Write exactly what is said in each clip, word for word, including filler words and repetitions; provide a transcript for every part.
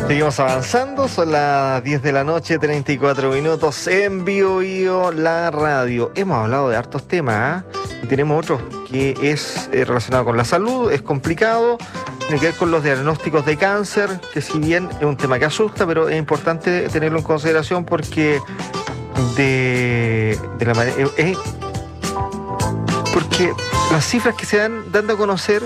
Seguimos avanzando, son las diez de la noche, treinta y cuatro minutos en Bio Bio, la radio. Hemos hablado de hartos temas, ¿eh? Y tenemos otro que es eh, relacionado con la salud, es complicado, tiene que ver con los diagnósticos de cáncer, que si bien es un tema que asusta, pero es importante tenerlo en consideración porque de, de la manera... Eh, porque las cifras que se dan dando a conocer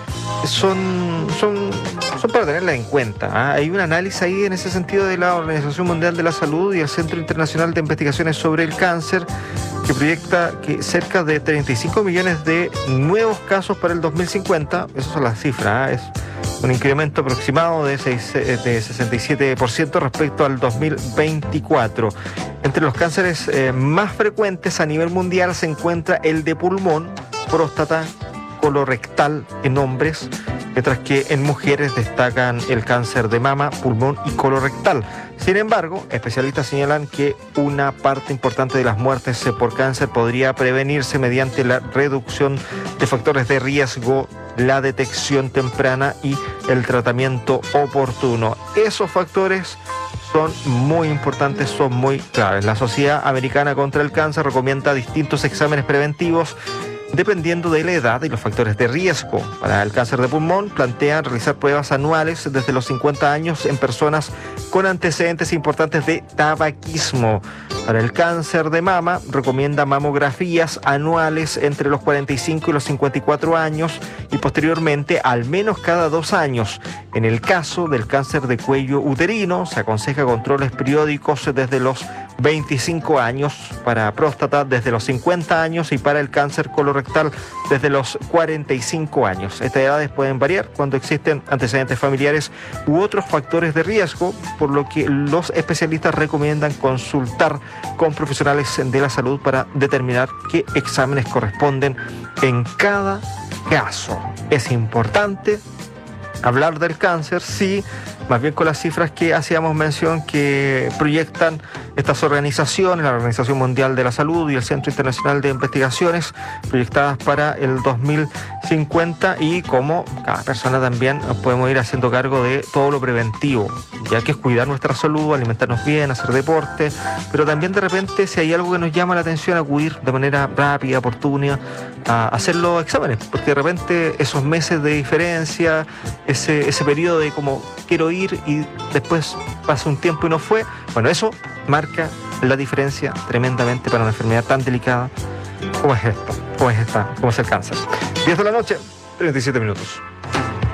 son, son, son para tenerlas en cuenta, ¿eh? Hay un análisis ahí en ese sentido de la Organización Mundial de la Salud y el Centro Internacional de Investigaciones sobre el Cáncer, que proyecta que cerca de treinta y cinco millones de nuevos casos para el dos mil cincuenta, esas son las cifras, ¿eh? Es un incremento aproximado de, seis, de sesenta y siete por ciento respecto al dos mil veinticuatro. Entre los cánceres eh, más frecuentes a nivel mundial se encuentra el de pulmón, próstata, colorectal en hombres, mientras que en mujeres destacan el cáncer de mama, pulmón y colorectal. Sin embargo, especialistas señalan que una parte importante de las muertes por cáncer podría prevenirse mediante la reducción de factores de riesgo, la detección temprana y el tratamiento oportuno. Esos factores son muy importantes, son muy claves. La Sociedad Americana contra el Cáncer recomienda distintos exámenes preventivos dependiendo de la edad y los factores de riesgo. Para el cáncer de pulmón, plantean realizar pruebas anuales desde los cincuenta años en personas con antecedentes importantes de tabaquismo. Para el cáncer de mama, recomienda mamografías anuales entre los cuarenta y cinco y los cincuenta y cuatro años y posteriormente al menos cada dos años. En el caso del cáncer de cuello uterino, se aconseja controles periódicos desde los veinticinco años, para próstata desde los cincuenta años y para el cáncer colorectal desde los cuarenta y cinco años. Estas edades pueden variar cuando existen antecedentes familiares u otros factores de riesgo, por lo que los especialistas recomiendan consultar con profesionales de la salud para determinar qué exámenes corresponden en cada caso. Es importante hablar del cáncer, sí, más bien con las cifras que hacíamos mención que proyectan estas organizaciones, la Organización Mundial de la Salud y el Centro Internacional de Investigaciones, proyectadas para el dos mil cincuenta, y como cada persona también nos podemos ir haciendo cargo de todo lo preventivo, ya que es cuidar nuestra salud, alimentarnos bien, hacer deporte, pero también de repente si hay algo que nos llama la atención, acudir de manera rápida, oportuna, a hacer los exámenes, porque de repente esos meses de diferencia, ese, ese periodo de como quiero ir y después pasa un tiempo y no fue, bueno, eso marca la diferencia tremendamente para una enfermedad tan delicada como es esta, como es esta, como es el cáncer. diez de la noche, treinta y siete minutos.